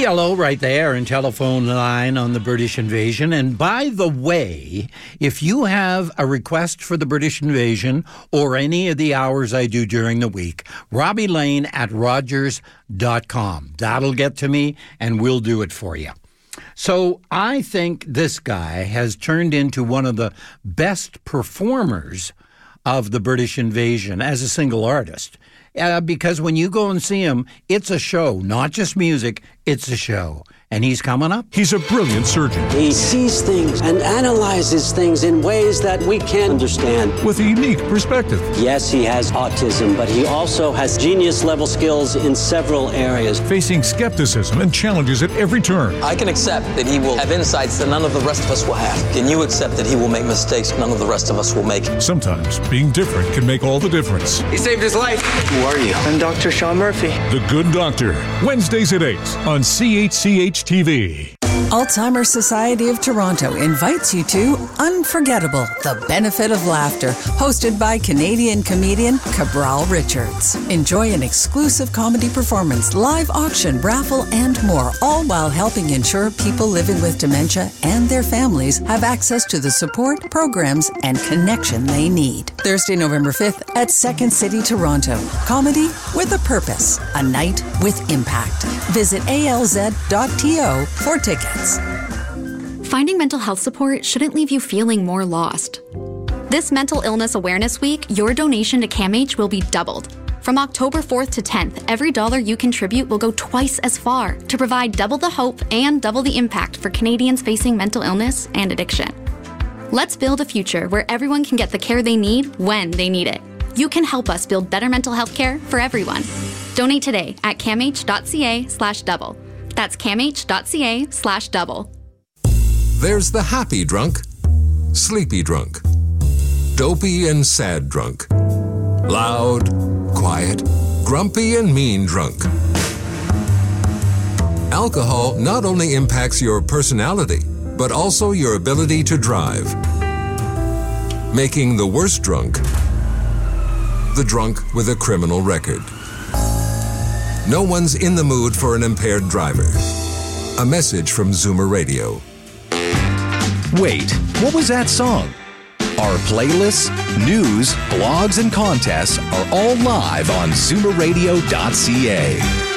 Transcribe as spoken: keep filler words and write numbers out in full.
Hello right there in telephone line on the British Invasion. And by the way, if you have a request for the British Invasion or any of the hours I do during the week, Robbie Lane at Rogers dot com. That'll get to me and we'll do it for you. So I think this guy has turned into one of the best performers of the British Invasion as a single artist. Uh, because when you go and see him, it's a show, not just music, it's a show. And he's coming up. He's a brilliant surgeon. He sees things and analyzes things in ways that we can't understand. With a unique perspective. Yes, he has autism, but he also has genius-level skills in several areas. Facing skepticism and challenges at every turn. I can accept that he will have insights that none of the rest of us will have. Can you accept that he will make mistakes none of the rest of us will make? Sometimes being different can make all the difference. He saved his life. Who are you? I'm Doctor Sean Murphy. The Good Doctor. Wednesdays at eight on C H C H T V. Alzheimer's Society of Toronto invites you to Unforgettable, The Benefit of Laughter, hosted by Canadian comedian Cabral Richards. Enjoy an exclusive comedy performance, live auction, raffle, and more, all while helping ensure people living with dementia and their families have access to the support, programs, and connection they need. Thursday, November fifth at Second City, Toronto. Comedy with a purpose, a night with impact. Visit A L Z dot T O for tickets. Finding mental health support shouldn't leave you feeling more lost. This Mental Illness Awareness Week, your donation to CAMH will be doubled. From October fourth to tenth, every dollar you contribute will go twice as far to provide double the hope and double the impact for Canadians facing mental illness and addiction. Let's build a future where everyone can get the care they need when they need it. You can help us build better mental health care for everyone. Donate today at camh.ca slash double. That's camh.ca slash double. There's the happy drunk, sleepy drunk, dopey and sad drunk, loud, quiet, grumpy and mean drunk. Alcohol not only impacts your personality, but also your ability to drive, making the worst drunk the drunk with a criminal record. No one's in the mood for an impaired driver. A message from Zoomer Radio. Wait, what was that song? Our playlists, news, blogs, and contests are all live on zoomer radio dot c a.